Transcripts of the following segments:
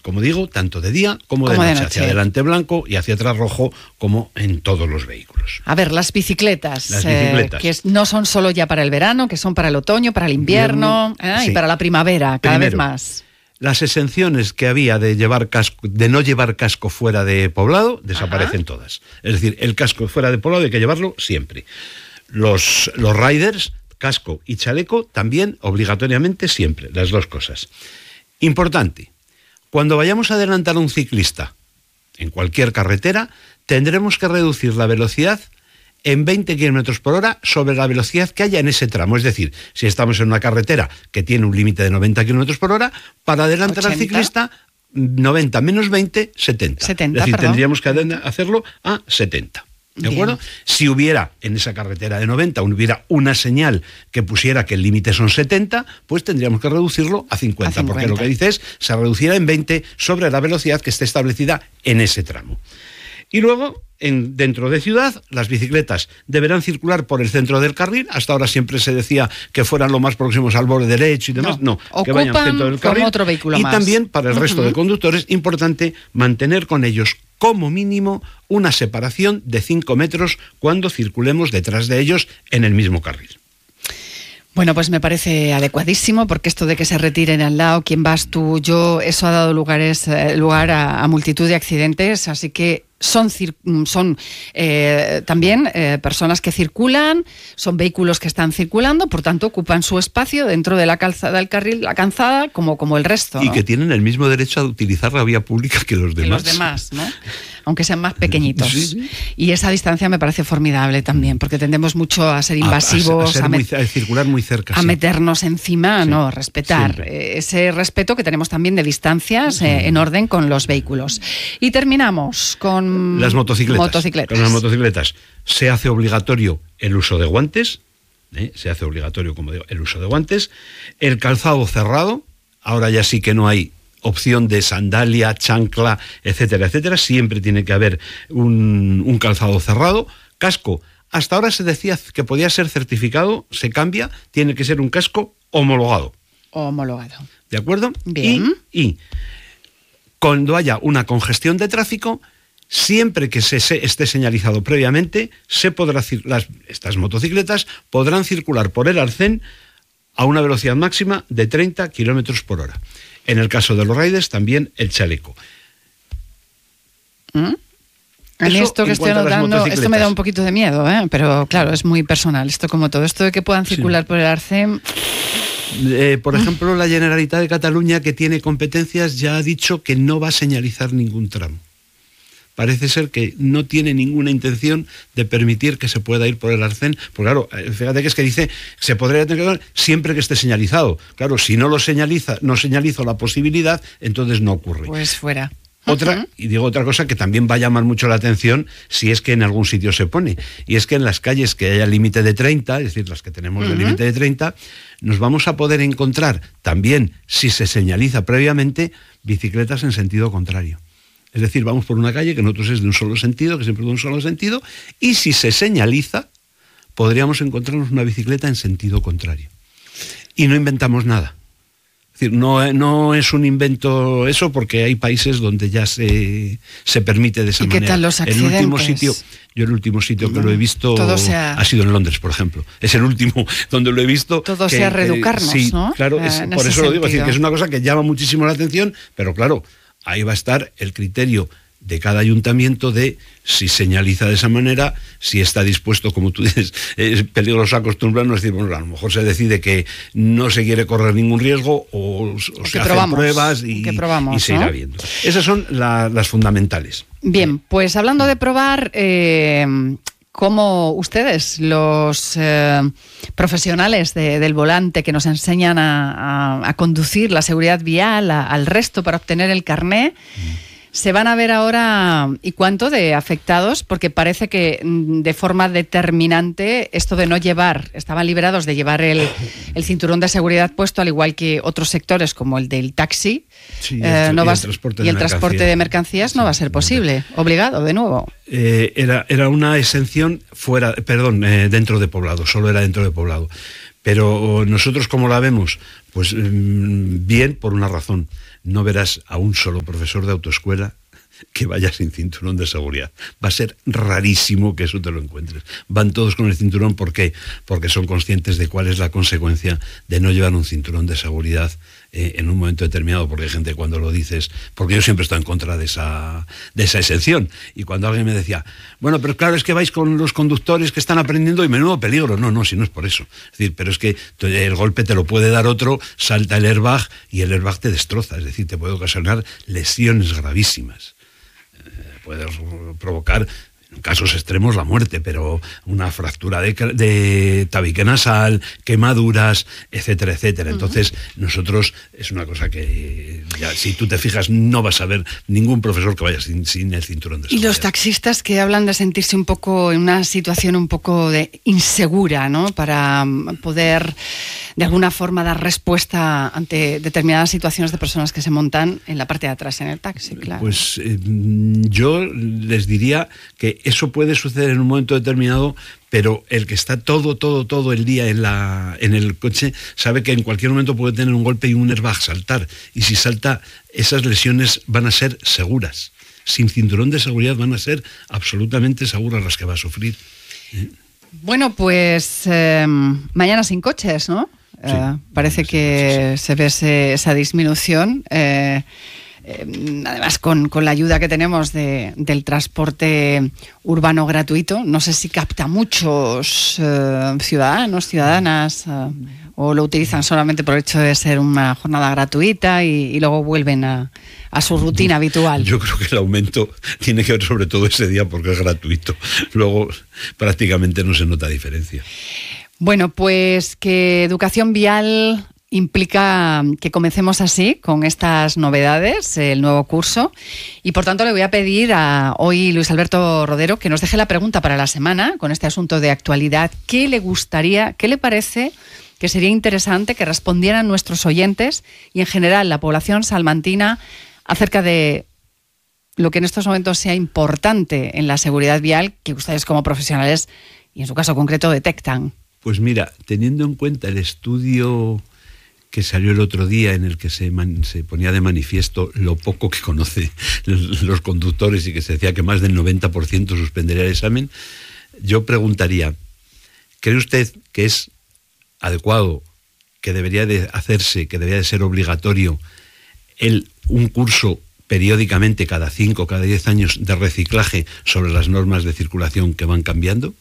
como digo, tanto de día como de noche, hacia adelante blanco y hacia atrás rojo, como en todos los vehículos. A ver, las bicicletas, que no son solo ya para el verano, que son para el otoño, para el invierno, y para la primavera, cada vez más. Las exenciones que había de no llevar casco fuera de poblado desaparecen todas. Es decir, el casco fuera de poblado hay que llevarlo siempre. Los riders, casco y chaleco, también obligatoriamente siempre, las dos cosas. Importante, cuando vayamos a adelantar a un ciclista en cualquier carretera, tendremos que reducir la velocidad en 20 km por hora sobre la velocidad que haya en ese tramo. Es decir, si estamos en una carretera que tiene un límite de 90 km por hora, para adelantar 80. Al ciclista, 90 menos 20, 70. Es decir, tendríamos que hacerlo a 70. ¿De acuerdo? Si hubiera en esa carretera de 90, hubiera una señal que pusiera que el límite son 70, pues tendríamos que reducirlo a 50, porque lo que dice es, se reducirá en 20 sobre la velocidad que esté establecida en ese tramo. Y luego, dentro de ciudad, las bicicletas deberán circular por el centro del carril. Hasta ahora siempre se decía que fueran lo más próximos al borde derecho y demás. No, que vayan al centro del carril. Otro vehículo y más. También para el resto de conductores, importante mantener con ellos como mínimo una separación de 5 metros cuando circulemos detrás de ellos en el mismo carril. Bueno, pues me parece adecuadísimo, porque esto de que se retiren al lado, quién vas tú, yo, eso ha dado lugar a multitud de accidentes, así que son también personas que circulan, son vehículos que están circulando, por tanto ocupan su espacio dentro de la calzada, del carril, la calzada, como el resto, ¿no? Y que tienen el mismo derecho a utilizar la vía pública que los demás. ¿No? Aunque sean más pequeñitos. Sí. Y esa distancia me parece formidable también, porque tendemos mucho a ser invasivos, a circular muy cerca. A meternos encima, no, respetar. Ese respeto que tenemos también de distancias en orden con los vehículos. Y terminamos con las motocicletas. Con las motocicletas se hace obligatorio el uso de guantes, se hace obligatorio, como digo, el uso de guantes, el calzado cerrado. Ahora ya sí que no hay opción de sandalia, chancla, etcétera, etcétera. Siempre tiene que haber un calzado cerrado. Casco, hasta ahora se decía que podía ser certificado, se cambia, tiene que ser un casco homologado. ¿De acuerdo? Bien. Y cuando haya una congestión de tráfico, siempre que se esté señalizado previamente, estas motocicletas podrán circular por el arcén a una velocidad máxima de 30 km por hora. En el caso de los riders, también el chaleco. En esto que estoy anotando, esto me da un poquito de miedo, pero claro, es muy personal. Esto como todo, esto de que puedan circular por el arcén. Por ejemplo, la Generalitat de Cataluña, que tiene competencias, ya ha dicho que no va a señalizar ningún tramo. Parece ser que no tiene ninguna intención de permitir que se pueda ir por el arcén, porque claro, fíjate que es que dice, se podría tener siempre que esté señalizado. Claro, si no señalizo la posibilidad, entonces no ocurre. Pues fuera. Y digo otra cosa que también va a llamar mucho la atención si es que en algún sitio se pone, y es que en las calles que haya límite de 30, es decir, las que tenemos el límite de 30, nos vamos a poder encontrar también, si se señaliza previamente, bicicletas en sentido contrario. Es decir, vamos por una calle que nosotros es de un solo sentido, que siempre es de un solo sentido, y si se señaliza, podríamos encontrarnos una bicicleta en sentido contrario. Y no inventamos nada. Es decir, no es un invento eso, porque hay países donde ya se permite de esa manera. ¿Y qué tal los accidentes? El último sitio que lo he visto ha sido en Londres, por ejemplo. Es el último donde lo he visto. Todo sea reeducarnos, sí, ¿no? Claro, por eso lo digo, es decir, que es una cosa que llama muchísimo la atención, pero claro, ahí va a estar el criterio de cada ayuntamiento de si señaliza de esa manera, si está dispuesto, como tú dices, es peligroso acostumbrarnos, es decir, bueno, a lo mejor se decide que no se quiere correr ningún riesgo o se hacen pruebas y se irá viendo. Esas son las fundamentales. Bien, pues hablando de probar, ¿cómo ustedes, los profesionales del volante que nos enseñan a conducir, la seguridad vial, al resto para obtener el carné, se van a ver ahora y cuánto de afectados? Porque parece que de forma determinante esto de no llevar, estaban liberados de llevar el cinturón de seguridad puesto, al igual que otros sectores como el del taxi, y el transporte de mercancías no va a ser posible, obligado de nuevo. Era una exención dentro de poblado, solo era dentro de poblado. Pero nosotros, ¿cómo la vemos? Pues bien, por una razón. No verás a un solo profesor de autoescuela que vaya sin cinturón de seguridad. Va a ser rarísimo que eso te lo encuentres. Van todos con el cinturón, ¿por qué? Porque son conscientes de cuál es la consecuencia de no llevar un cinturón de seguridad en un momento determinado, porque hay gente cuando lo dices, porque yo siempre estoy en contra de esa exención, y cuando alguien me decía, bueno, pero claro, es que vais con los conductores que están aprendiendo y menudo peligro. No, si no es por eso. Es decir, pero es que el golpe te lo puede dar otro, salta el airbag y el airbag te destroza, es decir, te puede ocasionar lesiones gravísimas. Puede provocar, en casos extremos, la muerte, pero una fractura de tabique nasal, quemaduras, etcétera, etcétera. Entonces, nosotros, es una cosa que, ya, si tú te fijas, no vas a ver ningún profesor que vaya sin el cinturón de seguridad. Y los taxistas que hablan de sentirse un poco en una situación un poco insegura, ¿no? Para poder, de alguna forma, dar respuesta ante determinadas situaciones de personas que se montan en la parte de atrás en el taxi, claro. Pues yo les diría que eso puede suceder en un momento determinado, pero el que está todo el día en el coche sabe que en cualquier momento puede tener un golpe y un airbag saltar. Y si salta, esas lesiones van a ser seguras. Sin cinturón de seguridad van a ser absolutamente seguras las que va a sufrir. Bueno, pues mañana sin coches, ¿no? Sí, parece que se ve esa disminución. Además, con la ayuda que tenemos del transporte urbano gratuito, no sé si capta muchos ciudadanas, o lo utilizan solamente por el hecho de ser una jornada gratuita y luego vuelven a su rutina habitual. Yo creo que el aumento tiene que ver sobre todo ese día porque es gratuito. Luego prácticamente no se nota diferencia. Bueno, pues que educación vial implica que comencemos así, con estas novedades, el nuevo curso. Y por tanto le voy a pedir a hoy Luis Alberto Rodero que nos deje la pregunta para la semana con este asunto de actualidad. ¿Qué le gustaría, qué le parece que sería interesante que respondieran nuestros oyentes y en general la población salmantina acerca de lo que en estos momentos sea importante en la seguridad vial que ustedes como profesionales y en su caso concreto detectan? Pues mira, teniendo en cuenta el estudio que salió el otro día en el que se ponía de manifiesto lo poco que conocen los conductores y que se decía que más del 90% suspendería el examen, yo preguntaría, ¿cree usted que es adecuado, que debería de hacerse, que debería de ser obligatorio un curso periódicamente cada 5, cada 10 años de reciclaje sobre las normas de circulación que van cambiando?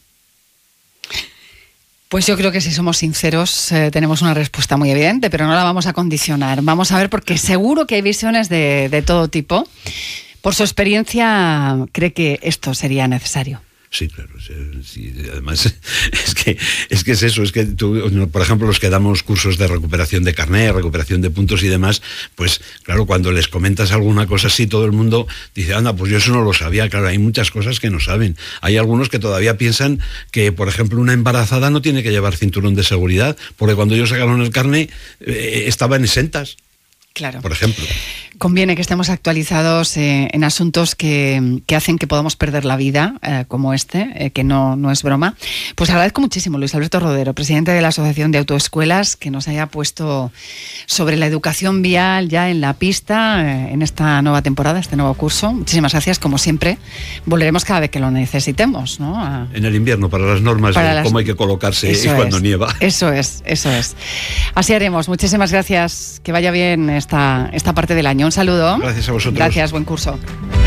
Pues yo creo que si somos sinceros tenemos una respuesta muy evidente, pero no la vamos a condicionar. Vamos a ver, porque seguro que hay visiones de todo tipo. Por su experiencia, ¿cree que esto sería necesario? Sí, claro. Sí, además, es que es eso. Es que tú, por ejemplo, los que damos cursos de recuperación de carnet, recuperación de puntos y demás, pues claro, cuando les comentas alguna cosa así, todo el mundo dice, anda, pues yo eso no lo sabía. Claro, hay muchas cosas que no saben. Hay algunos que todavía piensan que, por ejemplo, una embarazada no tiene que llevar cinturón de seguridad, porque cuando ellos sacaron el carnet estaban exentas. Claro. Por ejemplo. Conviene que estemos actualizados en asuntos que hacen que podamos perder la vida, como que no es broma. Pues agradezco muchísimo, Luis Alberto Rodero, presidente de la Asociación de Autoescuelas, que nos haya puesto sobre la educación vial ya en la pista, en esta nueva temporada, este nuevo curso. Muchísimas gracias, como siempre. Volveremos cada vez que lo necesitemos, ¿no? En el invierno, para las normas de cómo hay que colocarse cuando nieva. Eso es. Así haremos. Muchísimas gracias. Que vaya bien esta parte del año. Un saludo. Gracias a vosotros. Gracias, buen curso.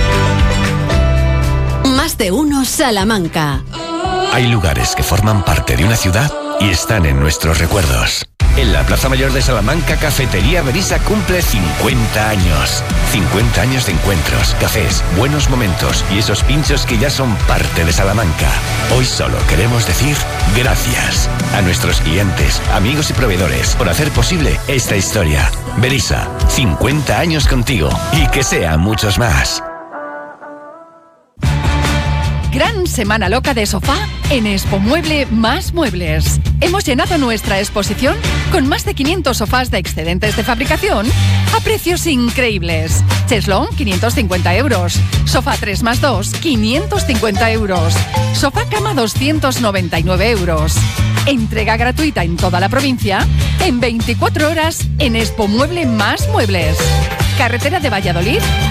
Más de uno Salamanca. Hay lugares que forman parte de una ciudad y están en nuestros recuerdos. En la Plaza Mayor de Salamanca, Cafetería Berisa cumple 50 años. 50 años de encuentros, cafés, buenos momentos y esos pinchos que ya son parte de Salamanca. Hoy solo queremos decir gracias a nuestros clientes, amigos y proveedores por hacer posible esta historia. Berisa, 50 años contigo y que sean muchos más. Gran semana loca de sofá en Expomueble Más Muebles. Hemos llenado nuestra exposición con más de 500 sofás de excedentes de fabricación a precios increíbles. Cheslón, 550 euros. Sofá 3+2, 550 euros. Sofá cama, 299 euros. Entrega gratuita en toda la provincia en 24 horas en Expomueble Más Muebles. Carretera de Valladolid